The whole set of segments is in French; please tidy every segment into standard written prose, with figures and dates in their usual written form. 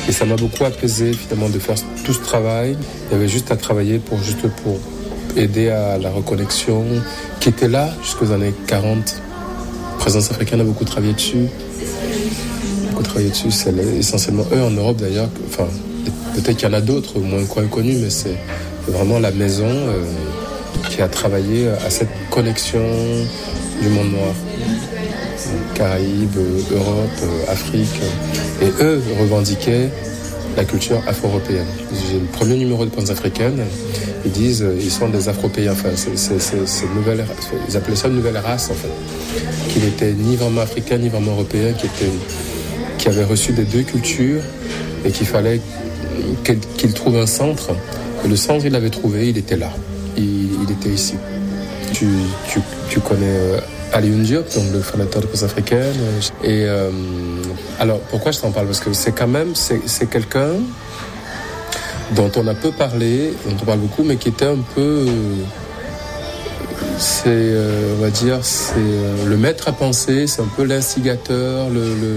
Et ça m'a beaucoup apaisé finalement de faire tout ce travail. Il y avait juste à travailler pour aider à la reconnexion qui était là jusqu'aux années 40. La présence africaine a beaucoup travaillé dessus. C'est essentiellement eux en Europe d'ailleurs. Enfin, peut-être qu'il y en a d'autres moins connus, mais c'est vraiment la maison qui a travaillé à cette connexion du monde noir. Caraïbes, Europe, Afrique. Et eux revendiquaient la culture afro-européenne. J'ai le premier numéro de Pensées africaines. Ils disent ils sont des Afro-Pays. Enfin, ils appelaient ça une nouvelle race en fait. Qui n'était ni vraiment africain ni vraiment européen, qui avait reçu des deux cultures et qu'il fallait qu'il trouve un centre. Et le centre, il l'avait trouvé, il était là. Il était ici. Tu connais Alioune Diop, donc le fondateur de Pensées africaines. Et alors, pourquoi je t'en parle? Parce que c'est quelqu'un dont on a peu parlé, dont on parle beaucoup, mais qui était un peu... on va dire, c'est le maître à penser, c'est un peu l'instigateur,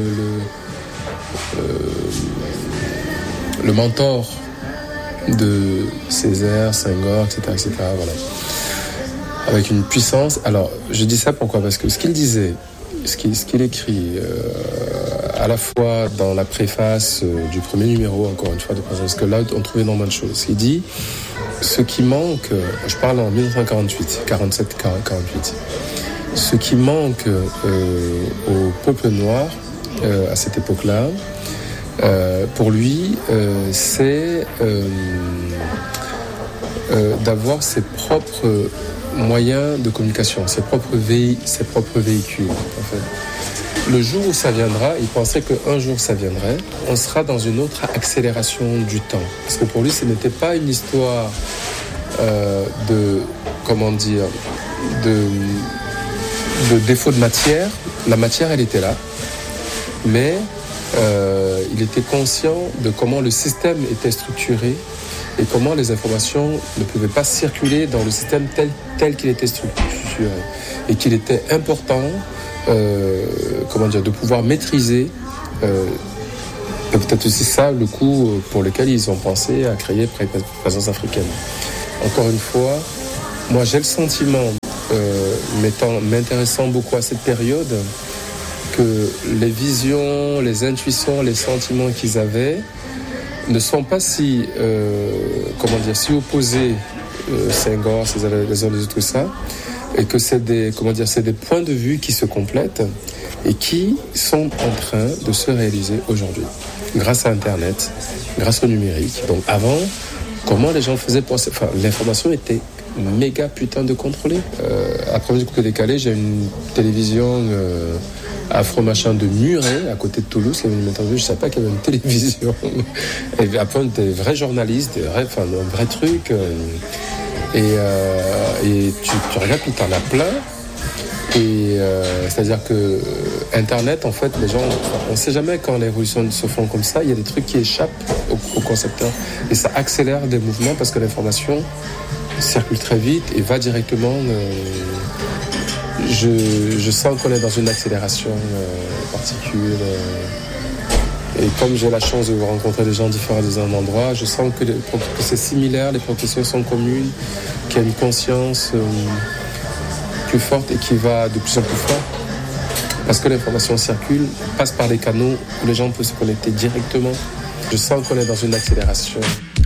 le mentor de Césaire, Senghor, etc. Voilà. Avec une puissance. Alors, je dis ça pourquoi? Parce que ce qu'il disait, ce qu'il écrit, à la fois dans la préface du premier numéro, encore une fois, de Présence, parce que là, on trouve énormément de choses. Il dit, ce qui manque, je parle en 1948, 47-48, ce qui manque au peuple noir à cette époque-là, pour lui, c'est d'avoir ses propres moyens de communication, ses propres véhicules. En fait. Le jour où ça viendra, il pensait qu'un jour ça viendrait, on sera dans une autre accélération du temps. Parce que pour lui, ce n'était pas une histoire de défaut de matière. La matière, elle était là, mais il était conscient de comment le système était structuré et comment les informations ne pouvaient pas circuler dans le système tel qu'il était structuré. Et qu'il était important de pouvoir maîtriser peut-être aussi ça le coup pour lequel ils ont pensé à créer Présence africaine. Encore une fois, moi j'ai le sentiment, m'intéressant beaucoup à cette période, que les visions, les intuitions, les sentiments qu'ils avaient ne sont pas si opposés, Senghor, les uns des autres, tout ça, et que c'est des points de vue qui se complètent et qui sont en train de se réaliser aujourd'hui, grâce à Internet, grâce au numérique. Donc avant, comment les gens faisaient pour... l'information était méga putain de contrôlée. Après du coup décalé, j'ai une télévision... afro-machin de Muret, à côté de Toulouse, qui avait une interview, je ne savais pas qu'il y avait une télévision. Et après, des vrais journalistes, un vrai truc. Et tu regardes, tu en as plein. Et c'est-à-dire que Internet, en fait, les gens, on ne sait jamais quand les révolutions se font comme ça, il y a des trucs qui échappent aux concepteurs. Et ça accélère des mouvements parce que l'information circule très vite et va directement... Je sens qu'on est dans une accélération particulière. Et comme j'ai la chance de rencontrer des gens différents dans un endroit, je sens que c'est similaire, les propositions sont communes, qu'il y a une conscience plus forte et qui va de plus en plus fort. Parce que l'information circule, passe par des canaux où les gens peuvent se connecter directement. Je sens qu'on est dans une accélération.